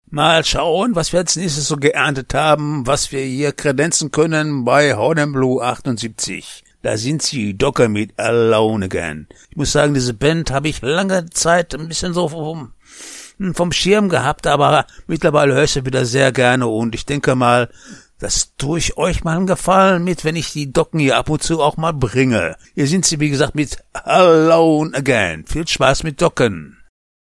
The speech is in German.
Mal schauen, was wir als nächstes so geerntet haben, was wir hier kredenzen können bei Honenblue 78. Da sind sie, Docker mit Alone Again. Ich muss sagen, diese Band habe ich lange Zeit ein bisschen so vom Schirm gehabt, aber mittlerweile höre ich sie wieder sehr gerne und ich denke mal, das tue ich euch mal einen Gefallen mit, wenn ich die Docken hier ab und zu auch mal bringe. Hier sind sie, wie gesagt, mit Alone Again. Viel Spaß mit Docken.